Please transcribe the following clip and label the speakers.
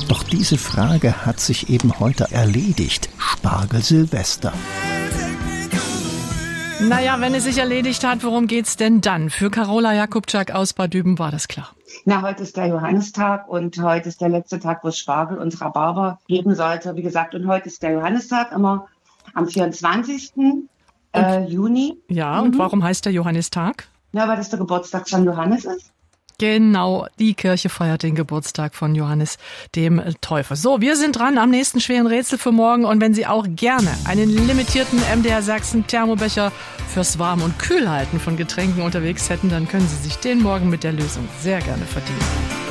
Speaker 1: Doch diese Frage hat sich eben heute erledigt. Spargel Silvester.
Speaker 2: Naja, wenn es sich erledigt hat, worum geht's denn dann? Für Carola Jakubczak aus Bad Düben war das klar.
Speaker 3: Na, heute ist der Johannistag und heute ist der letzte Tag, wo es Spargel und Rhabarber geben sollte. Wie gesagt, und heute ist der Johannistag, immer am 24. Juni.
Speaker 2: Ja, und warum heißt der Johannistag?
Speaker 3: Ja, weil das der Geburtstag von Johannes ist.
Speaker 2: Genau, die Kirche feiert den Geburtstag von Johannes, dem Täufer. So, wir sind dran am nächsten schweren Rätsel für morgen. Und wenn Sie auch gerne einen limitierten MDR Sachsen Thermobecher fürs Warm- und Kühlhalten von Getränken unterwegs hätten, dann können Sie sich den morgen mit der Lösung sehr gerne verdienen.